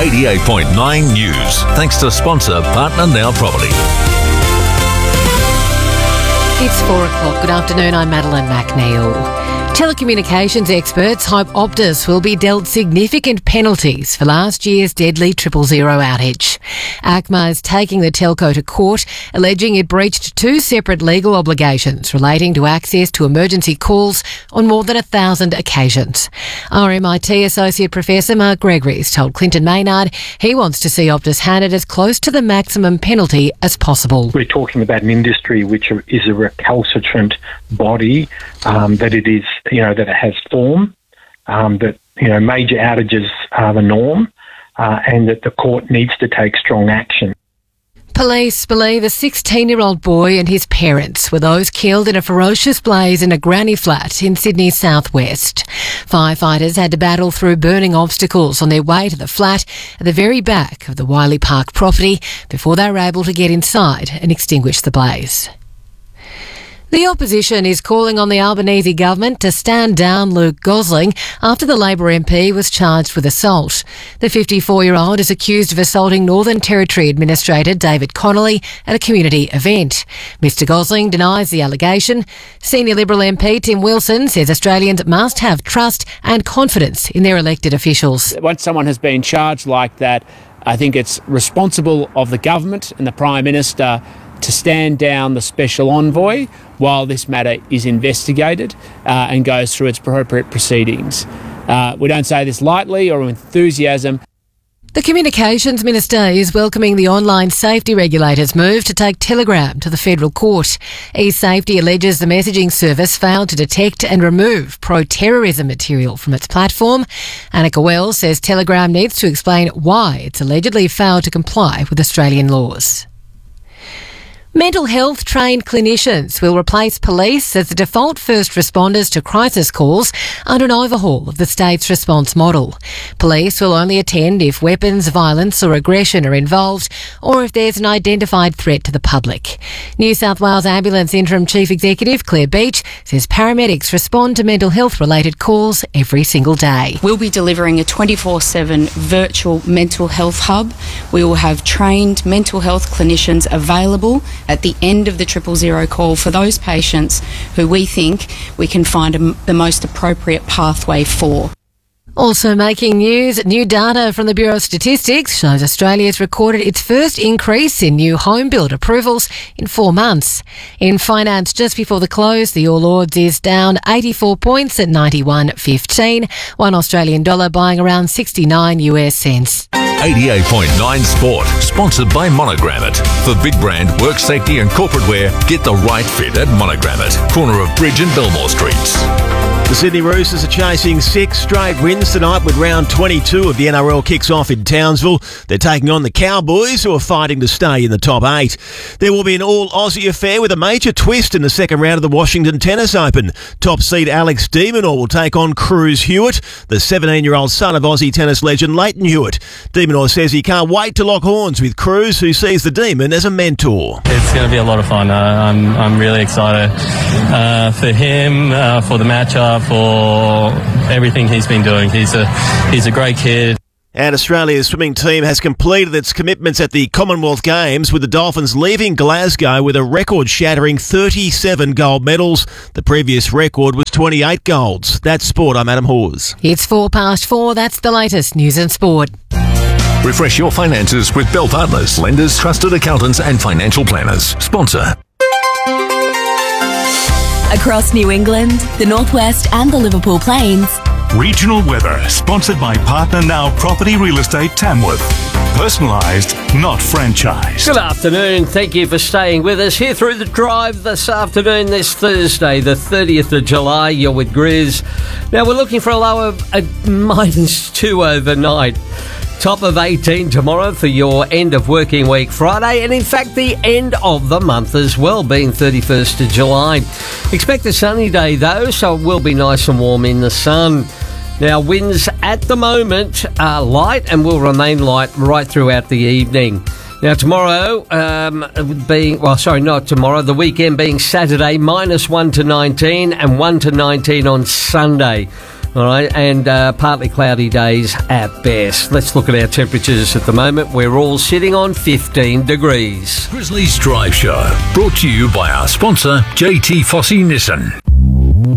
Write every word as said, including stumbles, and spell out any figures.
eighty-eight point nine News. Thanks to sponsor Partner Now Property. It's four o'clock. Good afternoon. I'm Madeline McNeil. Telecommunications experts hope Optus will be dealt significant penalties for last year's deadly triple zero outage. ACMA is taking the telco to court, alleging it breached two separate legal obligations relating to access to emergency calls on more than a thousand occasions. R M I T Associate Professor Mark Gregory's told Clinton Maynard he wants to see Optus handed as close to the maximum penalty as possible. We're talking about an industry which is a recalcitrant body, um, that it is, you know, that it has form, um, that, you know, major outages are the norm, uh, and that the court needs to take strong action. Police believe a sixteen-year-old boy and his parents were those killed in a ferocious blaze in a granny flat in Sydney's southwest. Firefighters had to battle through burning obstacles on their way to the flat at the very back of the Wiley Park property before they were able to get inside and extinguish the blaze. The opposition is calling on the Albanese government to stand down Luke Gosling after the Labor M P was charged with assault. The fifty-four-year-old is accused of assaulting Northern Territory Administrator David Connolly at a community event. Mister Gosling denies the allegation. Senior Liberal M P Tim Wilson says Australians must have trust and confidence in their elected officials. Once someone has been charged like that, I think it's responsible of the government and the Prime Minister to stand down the special envoy while this matter is investigated uh, and goes through its appropriate proceedings. Uh, we don't say this lightly or with enthusiasm. The Communications Minister is welcoming the online safety regulator's move to take Telegram to the federal court. eSafety alleges the messaging service failed to detect and remove pro-terrorism material from its platform. Annika Wells says Telegram needs to explain why it's allegedly failed to comply with Australian laws. Mental health trained clinicians will replace police as the default first responders to crisis calls under an overhaul of the state's response model. Police will only attend if weapons, violence or aggression are involved or if there's an identified threat to the public. New South Wales Ambulance Interim Chief Executive Claire Beach says paramedics respond to mental health related calls every single day. We'll be delivering a twenty-four seven virtual mental health hub. We will have trained mental health clinicians available at the end of the triple zero call for those patients who we think we can find a, the most appropriate pathway for. Also making news, new data from the Bureau of Statistics shows Australia has recorded its first increase in new home build approvals in four months. In finance, just before the close, the All Ords is down eighty-four points at ninety-one fifteen. One Australian dollar buying around sixty-nine US cents. eighty-eight point nine Sport, sponsored by Monogram It. For big brand, work safety and corporate wear, get the right fit at Monogram It. Corner of Bridge and Belmore Streets. The Sydney Roosters are chasing six straight wins tonight with round twenty-two of the N R L kicks off in Townsville. They're taking on the Cowboys, who are fighting to stay in the top eight. There will be an all-Aussie affair with a major twist in the second round of the Washington Tennis Open. Top seed Alex de Minaur will take on Cruz Hewitt, the seventeen-year-old son of Aussie tennis legend Leighton Hewitt. De Minaur says he can't wait to lock horns with Cruz, who sees the Demon as a mentor. It's going to be a lot of fun. Uh, I'm I'm really excited uh, for him, uh, for the matchup, for everything he's been doing. He's a he's a great kid. And Australia's swimming team has completed its commitments at the Commonwealth Games, with the Dolphins leaving Glasgow with a record-shattering thirty-seven gold medals. The previous record was twenty-eight golds. That's sport. I'm Adam Hawes. It's four past four. That's the latest news and sport. Refresh your finances with Bell Partners, lenders, trusted accountants and financial planners. Sponsor. Across New England, the Northwest and the Liverpool Plains. Regional weather, sponsored by Partner Now Property Real Estate Tamworth. Personalised, not franchised. Good afternoon. Thank you for staying with us here through the drive this afternoon, this Thursday, the thirtieth of July. You're with Grizz. Now, we're looking for a low of a minus two overnight. Top of eighteen tomorrow for your end of working week Friday, and in fact the end of the month as well, being thirty-first of July. Expect a sunny day though, so it will be nice and warm in the sun. Now, winds at the moment are light and will remain light right throughout the evening. Now, tomorrow um, being, well, sorry, not tomorrow, the weekend being Saturday, minus one to nineteen and one to nineteen on Sunday. All right, and uh, partly cloudy days at best. Let's look at our temperatures at the moment. We're all sitting on fifteen degrees. Grizzlies Drive Show, brought to you by our sponsor, J T Fossey Nissan.